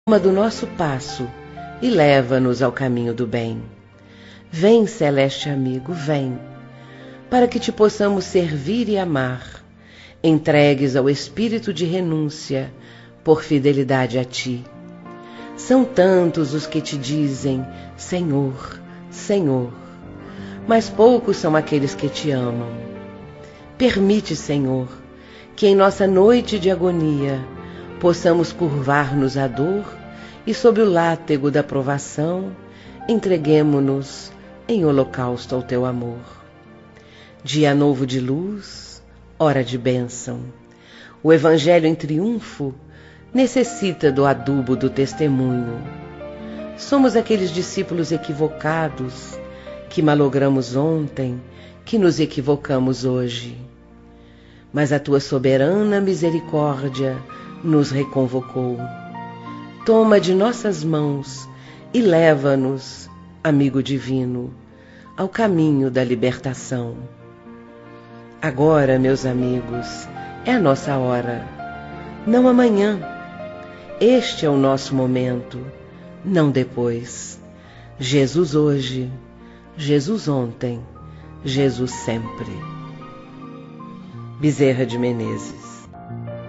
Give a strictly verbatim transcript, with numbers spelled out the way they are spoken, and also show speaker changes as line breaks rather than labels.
Toma do nosso passo e leva-nos ao caminho do bem. Vem, celeste amigo, vem, para que te possamos servir e amar, entregues ao espírito de renúncia, por fidelidade a ti. São tantos os que te dizem, Senhor, Senhor, mas poucos são aqueles que te amam. Permite, Senhor, que em nossa noite de agonia possamos curvar-nos à dor e, sob o látego da provação, entreguemo-nos em holocausto ao teu amor. Dia novo de luz, hora de bênção. O Evangelho em triunfo necessita do adubo do testemunho. Somos aqueles discípulos equivocados que malogramos ontem, que nos equivocamos hoje. Mas a tua soberana misericórdia nos reconvocou. Toma de nossas mãos e leva-nos, amigo divino, ao caminho da libertação. Agora, meus amigos, é a nossa hora, não amanhã. Este é o nosso momento, não depois. Jesus hoje, Jesus ontem, Jesus sempre. Bezerra de Menezes.